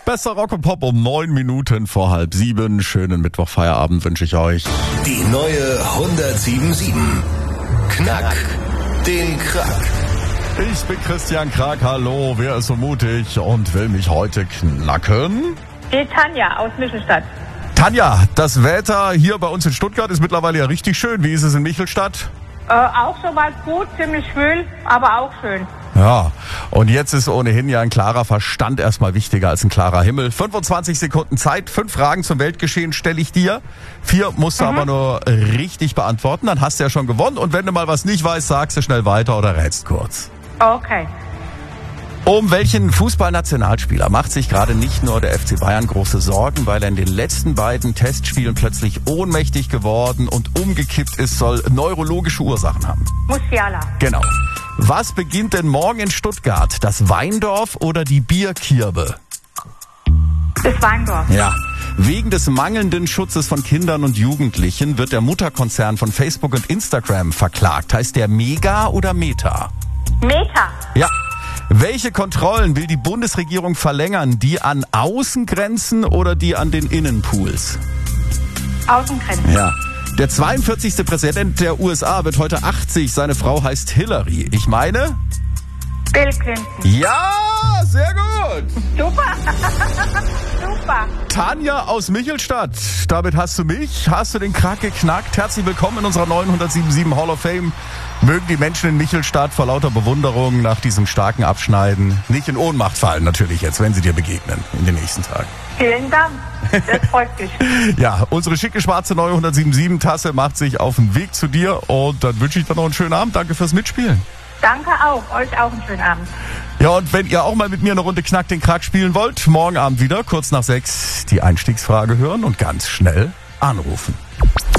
Bester Rock und Pop um 9 Minuten vor 6:30. Schönen Mittwochfeierabend wünsche ich euch. Die neue 107.7. Knack den Krack. Ich bin Christian Krack, hallo. Wer ist so mutig und will mich heute knacken? Die Tanja aus Michelstadt. Tanja, das Wetter hier bei uns in Stuttgart ist mittlerweile ja richtig schön. Wie ist es in Michelstadt? Auch soweit gut, ziemlich schwül, aber auch schön. Ja, und jetzt ist ohnehin ja ein klarer Verstand erstmal wichtiger als ein klarer Himmel. 25 Sekunden Zeit, 5 Fragen zum Weltgeschehen stelle ich dir. 4 musst du aber nur richtig beantworten, dann hast du ja schon gewonnen. Und wenn du mal was nicht weißt, sagst du schnell weiter oder rätst kurz. Okay. Um welchen Fußballnationalspieler macht sich gerade nicht nur der FC Bayern große Sorgen, weil er in den letzten beiden Testspielen plötzlich ohnmächtig geworden und umgekippt ist, soll neurologische Ursachen haben? Musiala. Genau. Was beginnt denn morgen in Stuttgart? Das Weindorf oder die Bierkirbe? Das Weindorf. Ja. Wegen des mangelnden Schutzes von Kindern und Jugendlichen wird der Mutterkonzern von Facebook und Instagram verklagt. Heißt der Mega oder Meta? Meta. Ja. Welche Kontrollen will die Bundesregierung verlängern? Die an Außengrenzen oder die an den Innenpools? Außengrenzen. Ja. Der 42. Präsident der USA wird heute 80. Seine Frau heißt Hillary. Ich meine? Bill Clinton. Ja, sehr gut. Super. Super. Tanja aus Michelstadt. Damit hast du mich, hast du den Krack geknackt. Herzlich willkommen in unserer neuen 107.7 Hall of Fame. Mögen die Menschen in Michelstadt vor lauter Bewunderung nach diesem starken Abschneiden nicht in Ohnmacht fallen, natürlich jetzt, wenn sie dir begegnen in den nächsten Tagen. Vielen Dank. Das freut mich. Ja, unsere schicke schwarze neue 107.7 Tasse macht sich auf den Weg zu dir und dann wünsche ich dir noch einen schönen Abend. Danke fürs Mitspielen. Danke auch. Euch auch einen schönen Abend. Ja, und wenn ihr auch mal mit mir eine Runde Knack den Krack spielen wollt, morgen Abend wieder, kurz nach 6, die Einstiegsfrage hören und ganz schnell anrufen.